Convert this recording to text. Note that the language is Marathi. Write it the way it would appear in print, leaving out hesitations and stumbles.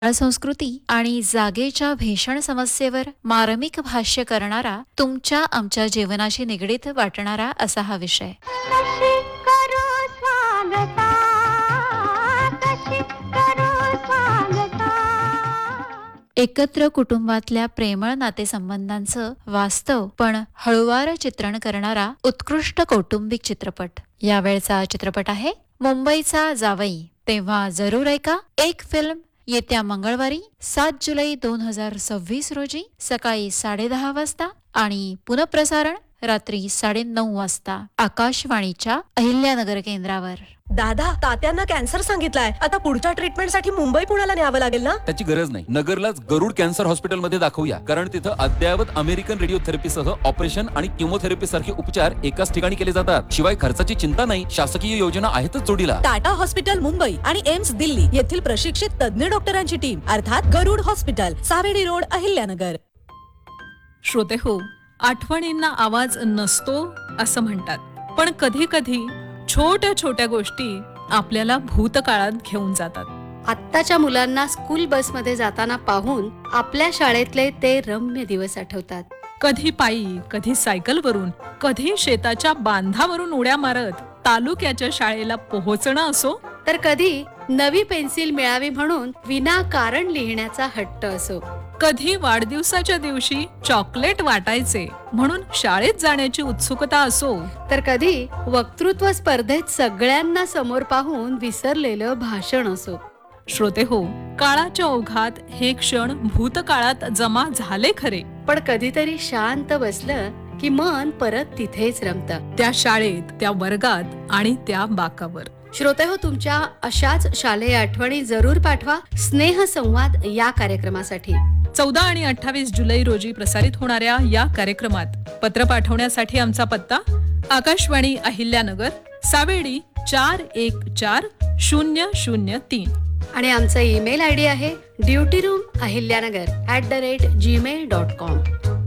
संस्कृती आणि जागेच्या भीषण समस्येवर मार्मिक भाष्य करणारा, तुमच्या आमच्या जीवनाशी निगडीत वाटणारा असा हा विषय. कशी करू स्वागता, कशी करू स्वागता. एकत्र कुटुंबातल्या प्रेमळ नातेसंबंधांचं वास्तव पण हळुवार चित्रण करणारा उत्कृष्ट कौटुंबिक चित्रपट. यावेळचा चित्रपट आहे मुंबईचा जावई तेव्हा जरूर ऐका. एक फिल्म येत्या मंगळवारी 7 जुलै 2026 रोजी सकाळी 10:30 वाजता आणि पुनःप्रसारण रात्री 9:30 वाजता आकाशवाणीच्या अहिल्यानगर केंद्रावर. दादा, तात्यांना कॅन्सर सांगितलाय. आता पुढच्या ट्रीटमेंटसाठी मुंबई पुण्याला न्यावं लागेल ना? त्याची गरज नाही. नगरलाच गरुड कॅन्सर हॉस्पिटलमध्ये दाखवूया, कारण तिथं अद्ययावत अमेरिकन रेडिओथेरपीसह ऑपरेशन आणि किमोथेरपी सारखे उपचार एकाच ठिकाणी केले जातात. शिवाय खर्चाची चिंता नाही. शासकीय योजना आहेतच जोडीला. टाटा हॉस्पिटल मुंबई आणि एम्स दिल्ली येथील प्रशिक्षित तज्ञ डॉक्टरांची टीम, अर्थात गरुड हॉस्पिटल, सावेडी रोड, अहिल्यानगर. श्रोते हो, आठवणींना आवाज नसतो असं म्हणतात, पण कधी कधी छोट्या छोट्या गोष्टी आपल्याला भूतकाळात घेऊन जातात. आत्ताच्या मुलांना स्कूल बसमध्ये जाताना पाहून आपल्या शाळेतले ते रम्य दिवस आठवतात. कधी पायी, कधी सायकलवरून, कधी शेताच्या बांधावरून उड्या मारत तालुक्याच्या शाळेला पोहोचणं असो, तर कधी नवी पेन्सिल मिळावी म्हणून विनाकारण लिहिण्याचा हट्ट असो, कधी वाढदिवसाच्या दिवशी चॉकलेट वाटायचे म्हणून शाळेत जाण्याची उत्सुकता असो, तर कधी वक्तृत्व स्पर्धेत सगळ्यांना समोर पाहून विसरलेलं भाषण असो. श्रोते हो, काळाच्या ओघात हे क्षण भूतकाळात जमा झाले खरे, पण कधीतरी शांत बसलं की मन परत तिथेच रमतं, त्या शाळेत, त्या वर्गात आणि त्या बाकावर. श्रोते हो, तुमच्या अशाच शालेय आठवणी जरूर पाठवा स्नेहसंवाद या कार्यक्रमासाठी. 14 आणि 28 जुलै रोजी प्रसारित होणाऱ्या या कार्यक्रमात पत्र पाठवण्यासाठी आमचा पत्ता: आकाशवाणी अहिल्यानगर, सावेडी 414003 आणि आमचा ईमेल आयडी आहे dutyroom ahilyangar@gmail.com.